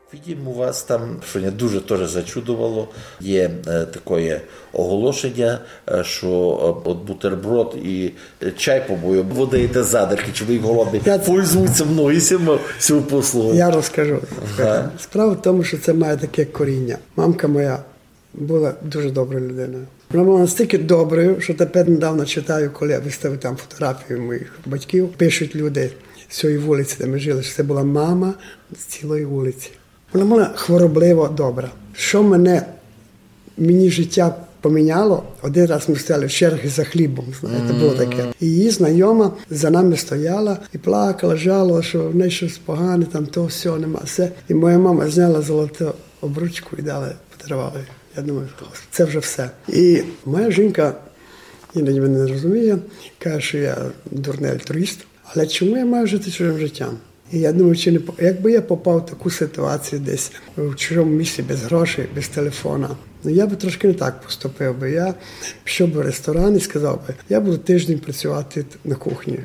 Відім, у вас там, що мене дуже теж зачудувало, є таке оголошення, що от бутерброд і чай побою буде йде задерки, чи ви голодний, пользуються мною цю послугу. Я розкажу. Ага. Справа в тому, що це має таке коріння. Мамка моя була дуже добра людина. Вона була настільки доброю, що тепер недавно читаю, коли я виставив там фотографію моїх батьків, пишуть люди з цієї вулиці, де ми жили, що це була мама з цілої вулиці. Вона була хворобливо добра. Що мені життя поміняло, один раз ми стояли в черзі за хлібом, знаєте, було таке. І її знайома за нами стояла і плакала, жалила, що в неї щось погане, там то, все, нема, все. І моя мама зняла золоту обручку і подарувала. Я думаю, це вже все. І моя жінка, іноді мене не розуміє, каже, що я дурний альтруїст. Але чому я маю жити чужим життям? І я думаю, якби я попав в таку ситуацію десь в чужому місці без грошей, без телефона, я би трошки не так поступив би. Я пішов би в ресторан і сказав би, я буду тиждень працювати на кухні,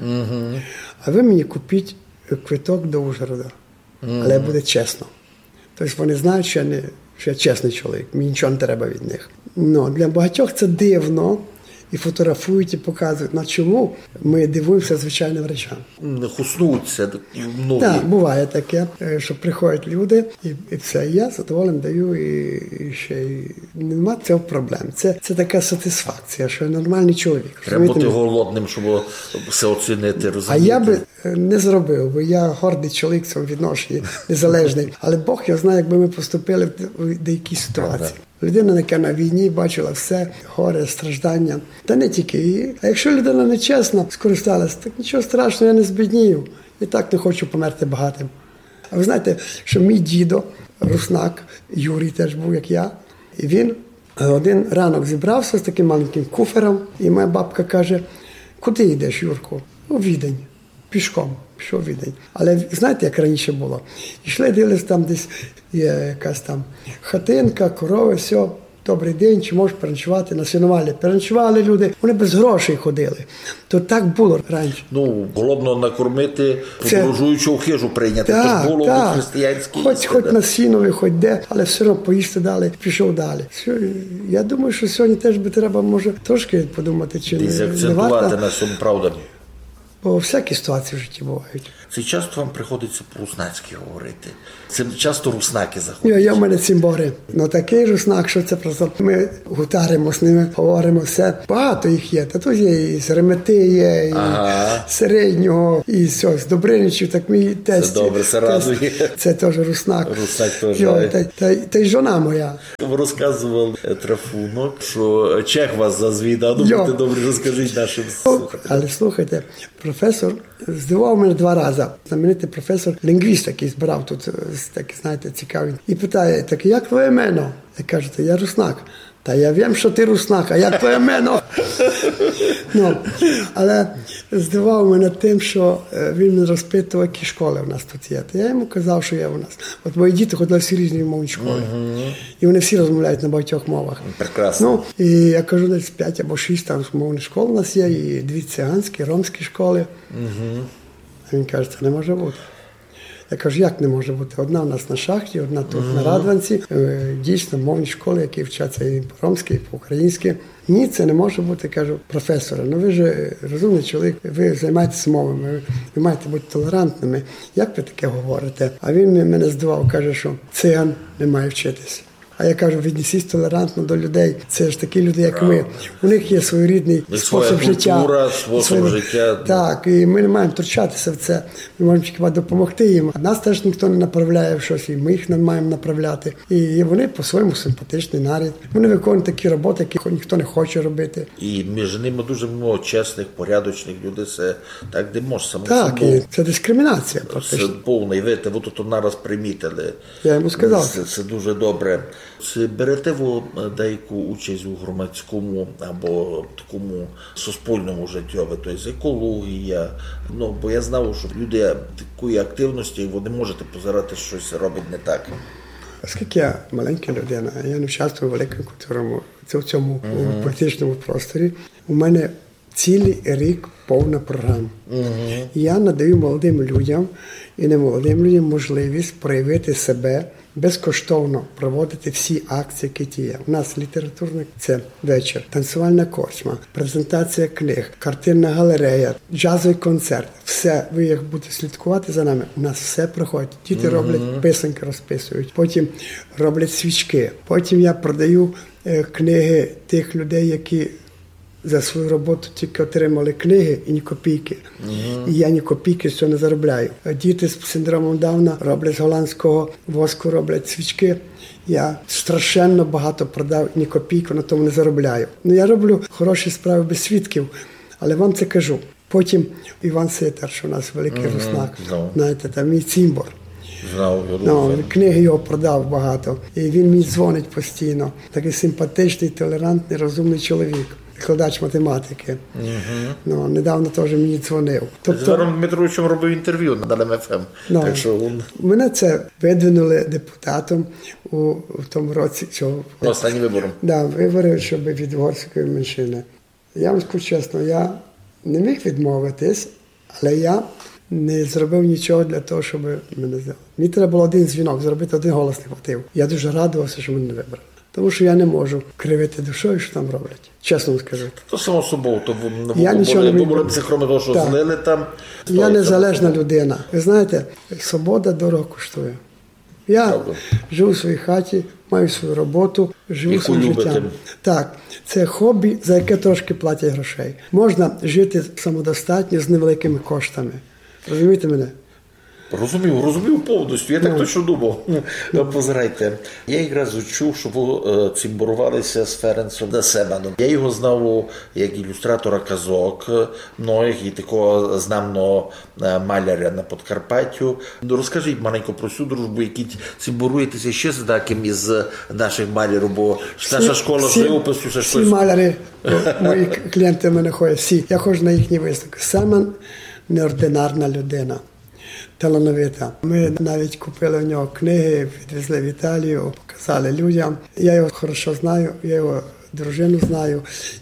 а ви мені купіть квиток до Ужгорода. Але буде чесно. Тобто вони знають, що я чесний чоловік, мені нічого не треба від них. Для багатьох це дивно. І фотографують, і показують. На чому ми дивуємося звичайним речам. Хуснуться многі. Так, буває таке, що приходять люди, і все, я задоволен даю, і ще нема цього проблем. Це така сатисфакція, що я нормальний чоловік. Треба бути голодним, щоб все оцінити, розуміти. А я би не зробив, бо я гордий чоловік в цьому відношенні, незалежний. Але Бог його знає, якби ми поступили в деякій ситуації. Людина, яка на війні бачила все, горе, страждання. Та не тільки її. А якщо людина нечесна скористалась, так нічого страшного, я не збіднію. І так не хочу померти багатим. А ви знаєте, що мій дідо, руснак, Юрій теж був, як я, і він один ранок зібрався з таким маленьким куфером, і моя бабка каже, куди йдеш, Юрко? У Відень. Пішком. Пішов у Відень. Але знаєте, як раніше було? Йшли, дивились, там десь є якась там хатинка, корови, все. Добрий день, чи можеш переночувати на сінувалі? Переночували люди, вони без грошей ходили. То так було раніше. Голодно накормити, подорожуючого хижу прийняти. Так, було християнське їсти. Хоч на сінові, хоч де, але все одно поїсти далі, пішов далі. Я думаю, що сьогодні теж би треба, може, трошки подумати, чи не варто. Акцентувати на цьому правдами. Бо всякі ситуації в житті бувають. Це часто вам приходиться по-руснацьки говорити? Це часто руснаки заходять? Я в мене цимбори. Такий руснак, що це просто ми гутаримо з ними, говоримо все. Багато їх є. Та тут є і з Ремети є, і Середнього, і все, з Добриничів. Так мій тесть. Це добре, це радує. Це теж руснак. Руснак теж. Та й жона моя. Ви розказував Трафунок, що чех вас зазвідав. Будьте добре, розкажіть нашим слухачам. Але слухайте, професор здивував мене 2 рази. Знаменитий професор, лінгвіст, який збирав тут, такий, знаєте, цікавий. І питає, так як твоє ім'я? Я кажу, я руснак. Та я wiem, що ти руснак, а як твоє ім'я? Але здивував мене тим, що він не розпитував, які школи в нас тут є. Я йому казав, що є у нас. От мої діти ходили всі різні мовні школи. І вони всі розмовляють на багатьох мовах. Прекрасно. І я кажу, десь 5 або 6 там мовних школ у нас є, і 2 циганські, ромські школи. А він каже, це не може бути. Я кажу, як не може бути? Одна у нас на шахті, одна тут на Радванці. Дійсно, мовні школи, які вчаться і по-ромськи, і по-українськи. Ні, це не може бути, кажу, професоре. Ви ж розумний чоловік, ви займаєтеся мовами, ви маєте бути толерантними. Як ви таке говорите? А він мене здивував, каже, що циган не має вчитися. А я кажу, віднесіть толерантно до людей. Це ж такі люди, як ми. У них є своєрідний спосіб життя. Культура, спосіб життя. Так, і ми не маємо втручатися в це. Ми можемо тільки допомогти їм. А нас теж ніхто не направляє в щось, і ми їх не маємо направляти. І вони по-своєму симпатичний нарід. Вони виконують такі роботи, які ніхто не хоче робити. І між ними дуже много чесних, порядочних людей. Це так, де може само так, і це дискримінація. Це повна. І ви тут нараз примітили. Я йому сказав. Це дуже добре. Чи берете ви деяку участь у громадському або такому суспільному житті, тобто екологія? Бо я знав, що люди такої активності, ви не можете позирати, що щось робить не так. Оскільки я маленька людина, я не участвую в великому культурному, в цьому політичному просторі, у мене цілий рік повна програма. Я надаю молодим людям і немолодим людям можливість проявити себе, безкоштовно проводити всі акції, які є. У нас літературний це вечір, танцювальна корчма, презентація книг, картинна галерея, джазовий концерт. Все, ви як будете слідкувати за нами, у нас все проходить. Діти роблять писанки, розписують, потім роблять свічки. Потім я продаю книги тих людей, які за свою роботу тільки отримали книги і ні копійки. І я ні копійки з цього не заробляю. Діти з синдромом Дауна роблять з голландського воску, роблять свічки. Я страшенно багато продав, ні копійку на тому не заробляю. Я роблю хороші справи без свідків, але вам це кажу. Потім Іван Ситар, що у нас великий руснак, знаєте, там мій цимбор. Книги його продав багато. І він мені дзвонить постійно. Такий симпатичний, толерантний, розумний чоловік. Викладач математики. Недавно теж мені дзвонив. З Іваном Дмитровичем робив інтерв'ю на ДЛМ-ФМ. Так що мене це видвинули депутатом у тому році. Останнім вибором. Вибори, щоб від угорської меншини. Я вам скажу чесно, я не міг відмовитись, але я не зробив нічого для того, щоб мене взяли. Мені треба було один дзвінок зробити, один голос не хватив. Я дуже радувався, що мене не вибрали. Тому що я не можу кривити душою, що там роблять. Чесно скажу. То само собою, то були психроми того, що злили там. Я незалежна людина. Ви знаєте, свобода дорого коштує. Я живу в своїй хаті, маю свою роботу, живу своїм життям. Так, це хобі, за яке трошки платять грошей. Можна жити самодостатньо з невеликими коштами. Розумієте мене? Розумів повністю. Я так точно думав. Позирайте. Я якраз чув, що ви цимбурувалися з Ференцем Семаном. Я його знав як ілюстратора казок, і такого знамного маляря на Подкарпаттю. Розкажіть маленько про цю дружбу, які цимбуруєтеся ще з таким із наших малярів, бо наша школа живопису. Всі маляри, мої клієнти в мене ходять, всі. Я ходжу на їхні виставки. Семан – неординарна людина. Талановита. Ми навіть купили в нього книги, відвезли в Італію, показали людям. Я його хорошо знаю, я його дружину знаю.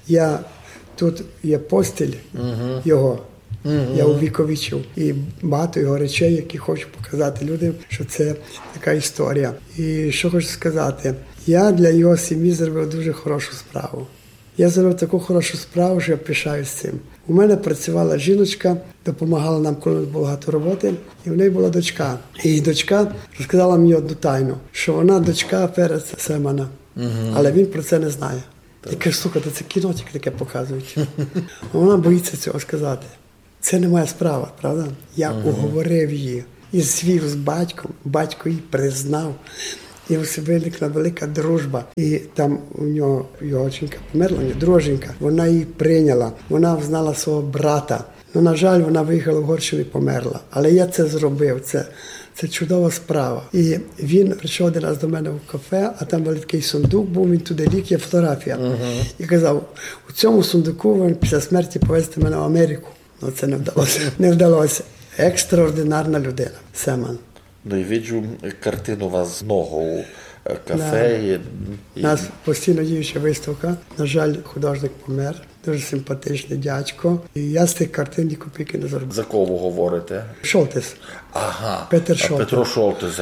Тут є постіль його, я увіковічив. І багато його речей, які хочу показати людям, що це така історія. І що хочу сказати, я для його сім'ї зробив дуже хорошу справу. Я зробив таку хорошу справу, що я пишаюсь цим. У мене працювала жіночка, допомагала нам, коли було багато роботи, і в неї була дочка. І дочка розказала мені одну тайну, що вона дочка Ференца Семана, але він про це не знає. Я кажу, слухайте, це кіно тільки таке показують. А вона боїться цього сказати. Це не моя справа, правда? Я уговорив її і звів з батьком, батько її признав. І ось виникла велика дружба. І там у нього його жінка померла, друга жінка, вона її прийняла. Вона знала свого брата. На жаль, вона виїхала в Угорщину і померла. Але я це зробив. Це чудова справа. І він прийшов один раз до мене в кафе, а там великий сундук був, він туди лік, є фотографія. І казав, у цьому сундуку він після смерті повезти мене в Америку. Ну це не вдалося. Не вдалося. Екстраординарна людина. Семан. І бачу картину у вас знову у кафе. У нас постійно діюча виставка. На жаль, художник помер. Дуже симпатичний дядько. І я з тих картин ні копійки не заробив. За кого ви говорите? Шолтес. Петер Шолтес. Петро Шолтес,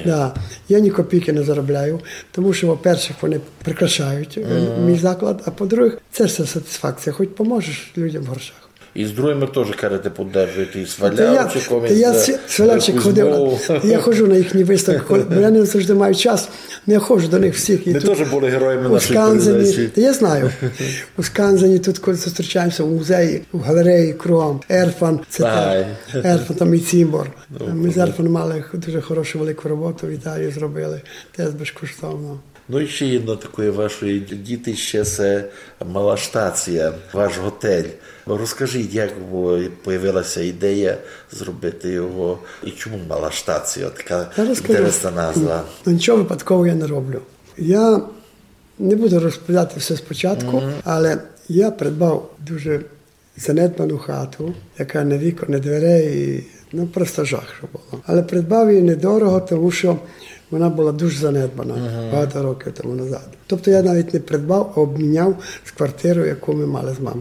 Я ні копійки не заробляю, тому що, по-перше, вони прикрашають мій заклад, а по-друге, це все сатисфакція. Хоч поможеш людям в грошах. І з другими теж, кажете, підтримуєте, і з Валявчиком, і з Валявчик ходив. Я ходжу на їхні виставки, бо я не завжди маю час, але я ходжу до них всіх. Ми теж були героями нашої передачі. Я знаю. У Сканзені, тут, коли зустрічаємося в музеї, в галереї, кругом. Ерфан, Ерфан, там і Цимбор. Ми з Ерфаном мали дуже хорошу велику роботу в Італії зробили. Теж безкоштовно. І ще одне такої вашої дітище – це Мала Штація, ваш готель. Розкажіть, як з'явилася ідея зробити його і чому Мала Штація? Така інтересна назва. Нічого випадкового я не роблю. Я не буду розповідати все спочатку, але я придбав дуже занедбану хату, яка не вікон, не дверей, просто жах, що було. Але придбав її недорого, тому що вона була дуже занедбана багато років тому назад. Тобто я навіть не придбав, а обміняв з квартирою, яку ми мали з мамкою.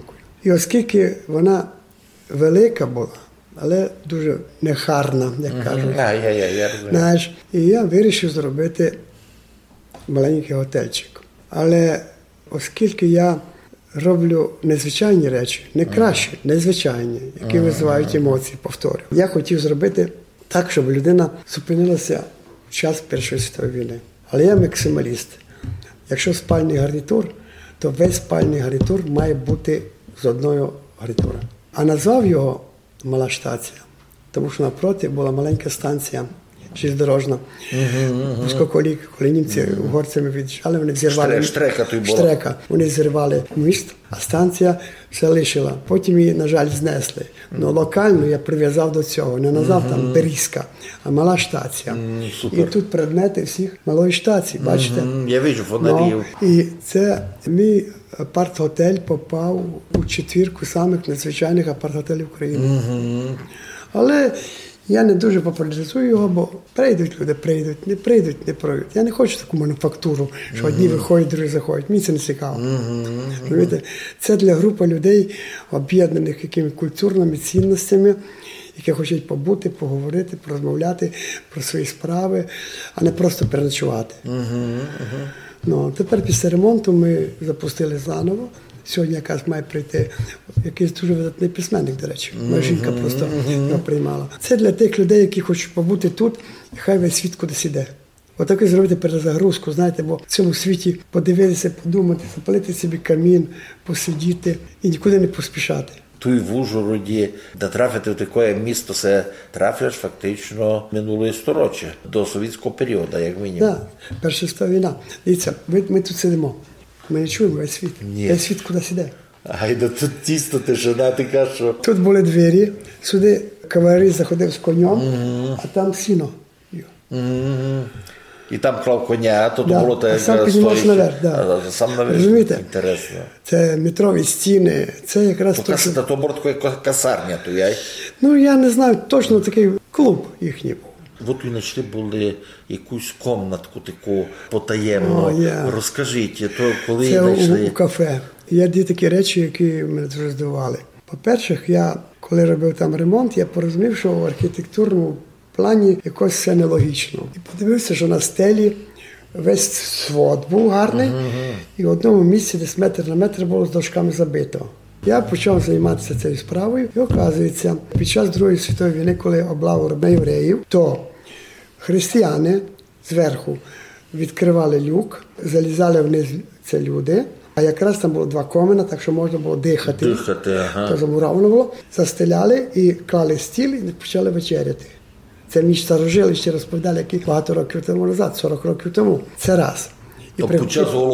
І оскільки вона велика була, але дуже нехарна, як кажуть. Я розумію. Знаєш, і я вирішив зробити маленький готельчик. Але оскільки я роблю незвичайні речі, не кращі, незвичайні, які визивають емоції, повторюю. Я хотів зробити так, щоб людина зупинилася в час Першої світової війни. Але я максималіст. Якщо спальний гарнітур, то весь спальний гарнітур має бути з одної гарнітури. А назвав його «Мала штація», тому що напроти була маленька станція железнодорожна. Коли німці угорцями від'їжджали, вони взірвали Штрека. Вони зірвали міст, а станція залишила. Потім її, на жаль, знесли. Но локально я прив'язав до цього. Не назвав там Берізька, а Мала штація. І тут предмети всіх малої штації, бачите? Я бачу фонарів. І це мій апарт-готель попав у четвірку самих надзвичайних апарт-готелів України. Але я не дуже популяризую його, бо прийдуть люди, не прийдуть. Я не хочу таку мануфактуру, що одні виходять, другі заходять. Мені це не цікаво. Це для групи людей, об'єднаних якимись культурними цінностями, які хочуть побути, поговорити, порозмовляти про свої справи, а не просто переночувати. Тепер після ремонту ми запустили заново. Сьогодні якраз має прийти якийсь дуже видатний письменник, до речі. Моя жінка просто його приймала. Це для тих людей, які хочуть побути тут, і хай весь світ кудись іде. Отаке зробити перезагрузку, знаєте, бо в цьому світі подивитися, подумати, запалити собі камін, посидіти і нікуди не поспішати. Тут в Ужгороді, де трафити в таке місто, це трафляш фактично минулої сторіччя, до совєтського періоду, як мінімум. Так, Перша світова війна. Дивіться, ми тут сидимо. Ми не чуємо весь світ. Весь світ кудись іде. Тут тісно тишина, ти кажеш, що... Тут були двері, сюди кавалерій заходив з конем, а там сіно. І там клав коня, то було так, сам піднімався наверх. Сам наверх. Розумієте? Інтересно. Це метрові стіни, це якраз... То було така касарня, то я... Я не знаю, точно такий клуб їхній був. Ви тут знайшли були якусь комнатку таку потаємну. Розкажіть, то коли знайшли... Це у кафе. Є дві такі речі, які мене дуже здивували. По-перше, я, коли робив там ремонт, я порозумів, що в архітектурному плані якось все нелогічно. І подивився, що на стелі весь свод був гарний, і в одному місці десь метр на метр було з дошками забито. Я почав займатися цією справою, і оказується, під час Другої світової війни, коли облаву робили євреїв, то християни зверху відкривали люк, залізали вниз ці люди, а якраз там було 2 комина, так що можна було дихати. То замуровано було, застеляли і клали стіл і почали вечеряти. Це між старожили, ще розповідали, які багато років тому назад, 40 років тому. Це раз. Тобто